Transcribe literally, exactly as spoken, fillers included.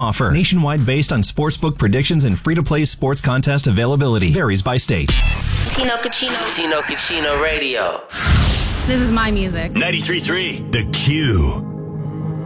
offer. Nationwide based on sportsbook predictions and free-to-play sports contest availability. Varies by state. Tino Cucino. Tino Cucino Radio. This is my music. ninety-three point three The Q.